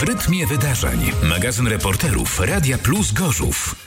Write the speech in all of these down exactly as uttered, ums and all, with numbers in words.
rytmie wydarzeń. Magazyn reporterów Radia Plus Gorzów.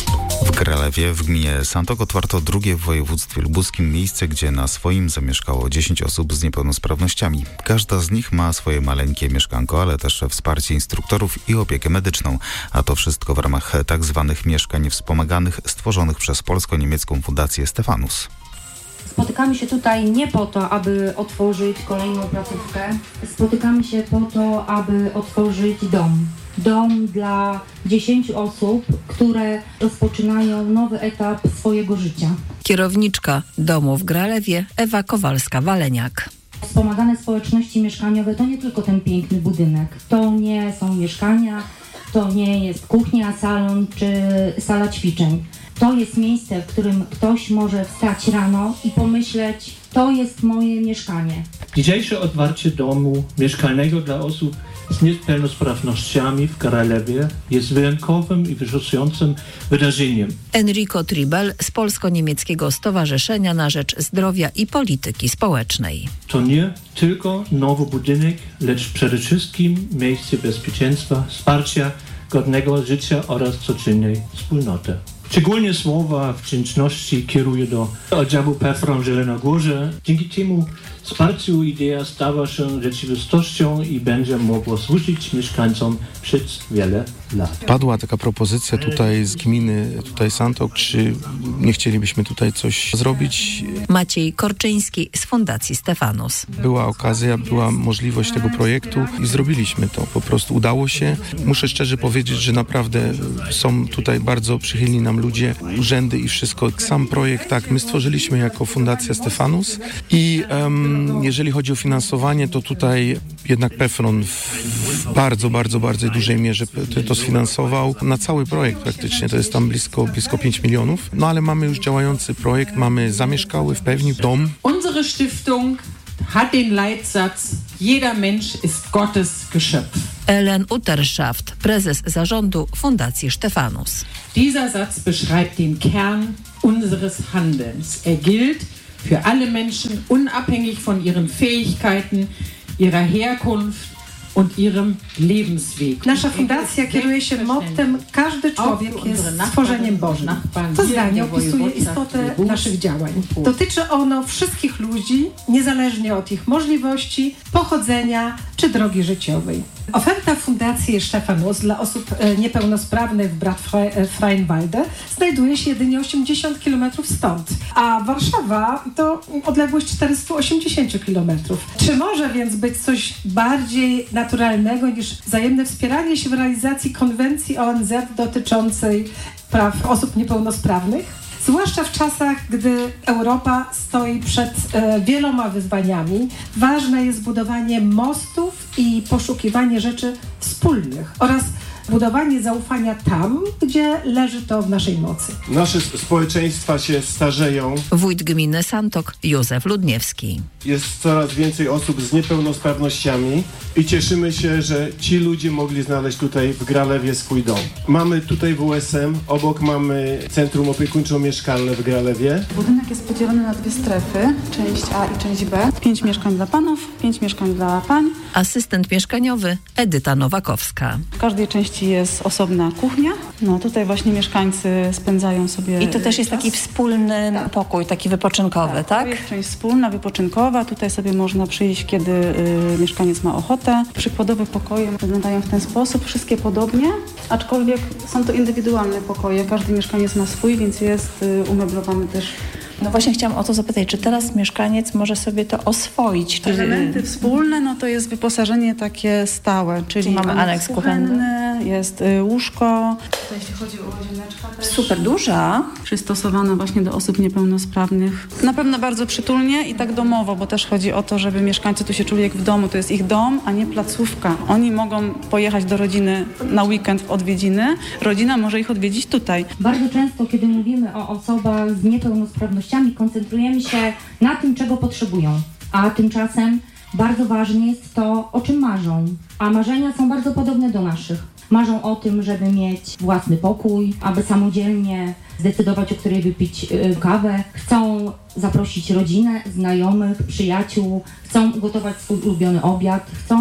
W Gralewie w gminie Santok otwarto drugie w województwie lubuskim miejsce, gdzie na swoim zamieszkało dziesięć osób z niepełnosprawnościami. Każda z nich ma swoje maleńkie mieszkanko, ale też wsparcie instruktorów i opiekę medyczną. A to wszystko w ramach tak zwanych mieszkań wspomaganych stworzonych przez polsko-niemiecką fundację Stefanus. Spotykamy się tutaj nie po to, aby otworzyć kolejną placówkę. Spotykamy się po to, aby otworzyć dom. Dom dla dziesięciu osób, które rozpoczynają nowy etap swojego życia. Kierowniczka domu w Gralewie Ewa Kowalska-Waleniak. Wspomagane społeczności mieszkaniowe to nie tylko ten piękny budynek. To nie są mieszkania, to nie jest kuchnia, salon czy sala ćwiczeń. To jest miejsce, w którym ktoś może wstać rano i pomyśleć, to jest moje mieszkanie. Dzisiejsze otwarcie domu mieszkalnego dla osób z niepełnosprawnościami w Gralewie jest wyjątkowym i wzruszającym wydarzeniem. Enrico Tribel z Polsko-Niemieckiego Stowarzyszenia na Rzecz Zdrowia i Polityki Społecznej. To nie tylko nowy budynek, lecz przede wszystkim miejsce bezpieczeństwa, wsparcia, godnego życia oraz codziennej wspólnoty. Szczególnie słowa wdzięczności kieruję do oddziału Pefron w Zielonogórze. Dzięki temu wsparciu idea stała się rzeczywistością i będzie mogła służyć mieszkańcom przez wiele lat. Padła taka propozycja tutaj z gminy, tutaj Santok, czy nie chcielibyśmy tutaj coś zrobić? Maciej Korczyński z Fundacji Stefanus. Była okazja, była możliwość tego projektu i zrobiliśmy to. Po prostu udało się. Muszę szczerze powiedzieć, że naprawdę są tutaj bardzo przychylni nam ludzie, urzędy i wszystko. Sam projekt, tak, my stworzyliśmy jako Fundacja Stefanus i um, jeżeli chodzi o finansowanie, to tutaj jednak Pefron w, w bardzo, bardzo, bardzo dużej mierze to sfinansował na cały projekt praktycznie. To jest tam blisko, blisko pięć milionów. No ale mamy już działający projekt, mamy zamieszkały w pełni dom. Unsere Stiftung hat den Leitsatz Jeder Mensch ist Gottes Geschöpf. Ellen Utterschaft, prezes zarządu Fundacji Stefanus. Dieser Satz beschreibt den Kern unseres Handelns. Er gilt für alle Menschen, unabhängig von ihren Fähigkeiten, ihrer Herkunft und ihrem Lebensweg. Nasza fundacja kieruje się mottem każdy człowiek jest stworzeniem Bożym. To zdanie opisuje istotę naszych działań. Dotyczy ono wszystkich ludzi, niezależnie od ich możliwości, pochodzenia czy drogi życiowej. Oferta Fundacji Stefanus dla osób niepełnosprawnych w Bad Freienwalde znajduje się jedynie osiemdziesiąt kilometrów stąd, a Warszawa to odległość czterysta osiemdziesiąt kilometrów. Czy może więc być coś bardziej naturalnego niż wzajemne wspieranie się w realizacji konwencji O N Z dotyczącej praw osób niepełnosprawnych? Zwłaszcza w czasach, gdy Europa stoi przed e, wieloma wyzwaniami, ważne jest budowanie mostów i poszukiwanie rzeczy wspólnych oraz budowanie zaufania tam, gdzie leży to w naszej mocy. Nasze społeczeństwa się starzeją. Wójt gminy Santok Józef Ludniewski. Jest coraz więcej osób z niepełnosprawnościami i cieszymy się, że ci ludzie mogli znaleźć tutaj w Gralewie swój dom. Mamy tutaj W S M, obok mamy Centrum Opiekuńczo-Mieszkalne w Gralewie. Budynek jest podzielony na dwie strefy, część A i część B. Pięć mieszkań dla panów, pięć mieszkań dla pań. Asystent mieszkaniowy Edyta Nowakowska. W każdej części jest osobna kuchnia. No tutaj właśnie mieszkańcy spędzają sobie I to też jest czas. taki wspólny tak. pokój, taki wypoczynkowy, tak? tak? To jest część wspólna, wypoczynkowa. Tutaj sobie można przyjść, kiedy y, mieszkaniec ma ochotę. Przykładowe pokoje wyglądają w ten sposób, wszystkie podobnie, aczkolwiek są to indywidualne pokoje. Każdy mieszkaniec ma swój, więc jest y, umeblowany też. No właśnie chciałam o to zapytać, czy teraz mieszkaniec może sobie to oswoić? Czy... Elementy wspólne, no to jest wyposażenie takie stałe, czyli, czyli mamy aneks kuchenny, jest y, łóżko. Tutaj jeśli chodzi o łazieneczkę też super duża. Przystosowana właśnie do osób niepełnosprawnych. Na pewno bardzo przytulnie i tak domowo, bo też chodzi o to, żeby mieszkańcy tu się czuli jak w domu. To jest ich dom, a nie placówka. Oni mogą pojechać do rodziny na weekend w odwiedziny. Rodzina może ich odwiedzić tutaj. Bardzo często, kiedy mówimy o osobach z niepełnosprawnościami, koncentrujemy się na tym, czego potrzebują, a tymczasem bardzo ważne jest to, o czym marzą, a marzenia są bardzo podobne do naszych. Marzą o tym, żeby mieć własny pokój, aby samodzielnie zdecydować, o której wypić yy, kawę. Chcą zaprosić rodzinę, znajomych, przyjaciół, chcą ugotować swój ulubiony obiad, chcą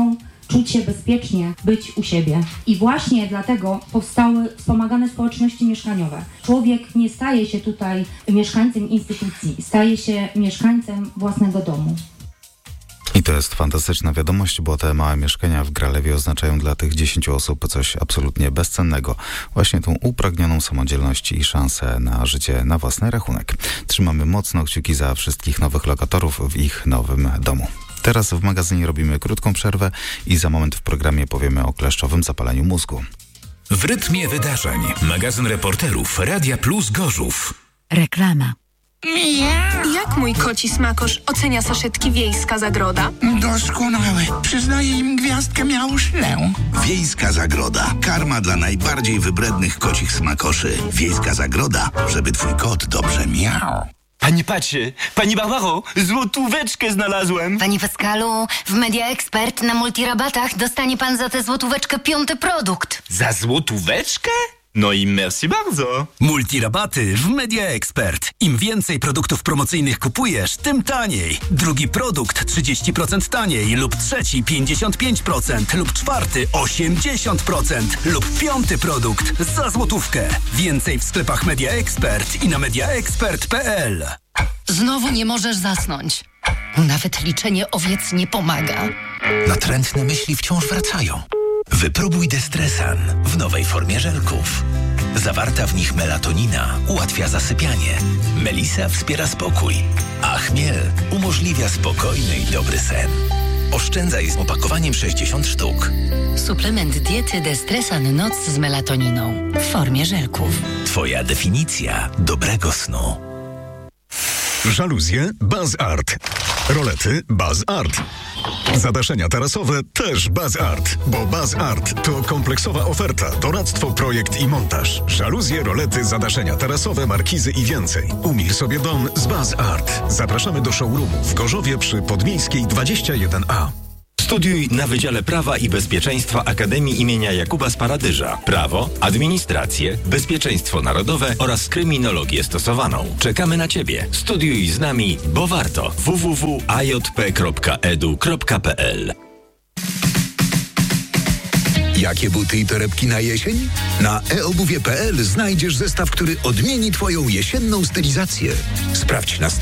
czuć się bezpiecznie, być u siebie. I właśnie dlatego powstały wspomagane społeczności mieszkaniowe. Człowiek nie staje się tutaj mieszkańcem instytucji, staje się mieszkańcem własnego domu. I to jest fantastyczna wiadomość, bo te małe mieszkania w Gralewie oznaczają dla tych dziesięciu osób coś absolutnie bezcennego. Właśnie tą upragnioną samodzielność i szansę na życie na własny rachunek. Trzymamy mocno kciuki za wszystkich nowych lokatorów w ich nowym domu. Teraz w magazynie robimy krótką przerwę i za moment w programie powiemy o kleszczowym zapaleniu mózgu. W rytmie wydarzeń magazyn reporterów Radia Plus Gorzów. Reklama. Jak mój koci smakosz ocenia saszetki Wiejska Zagroda? Doskonałe. Przyznaję im gwiazdkę miałuszlę. Wiejska Zagroda. Karma dla najbardziej wybrednych kocich smakoszy. Wiejska Zagroda, żeby twój kot dobrze miał. Pani patrzy, pani Barbaro, złotóweczkę znalazłem. Panie Pascalu, w Media Expert na multirabatach dostanie pan za tę złotóweczkę piąty produkt. Za złotóweczkę? No i merci bardzo. Multirabaty w Media Expert. Im więcej produktów promocyjnych kupujesz, tym taniej. Drugi produkt trzydzieści procent taniej lub trzeci pięćdziesiąt pięć procent lub czwarty osiemdziesiąt procent lub piąty produkt za złotówkę. Więcej w sklepach Media Expert i na mediaexpert kropka p l. Znowu nie możesz zasnąć. Nawet liczenie owiec nie pomaga. Natrętne myśli wciąż wracają. Wypróbuj Destresan w nowej formie żelków. Zawarta w nich melatonina ułatwia zasypianie. Melisa wspiera spokój, a chmiel umożliwia spokojny i dobry sen. Oszczędzaj z opakowaniem sześćdziesiąt sztuk. Suplement diety Destresan Noc z melatoniną w formie żelków. Twoja definicja dobrego snu. Żaluzje Baz Art. Rolety Baz Art. Zadaszenia tarasowe też Baz Art, bo Baz Art to kompleksowa oferta, doradztwo, projekt i montaż. Żaluzje, rolety, zadaszenia tarasowe, markizy i więcej. Umil sobie dom z Baz Art. Zapraszamy do showroomu w Gorzowie przy Podmiejskiej dwadzieścia jeden A. Studiuj na Wydziale Prawa i Bezpieczeństwa Akademii imienia Jakuba z Paradyża. Prawo, administrację, bezpieczeństwo narodowe oraz kryminologię stosowaną. Czekamy na Ciebie. Studiuj z nami, bo warto. w w w kropka a j p kropka e d u kropka p l. Jakie buty i torebki na jesień? Na e obuwie kropka p l znajdziesz zestaw, który odmieni Twoją jesienną stylizację. Sprawdź na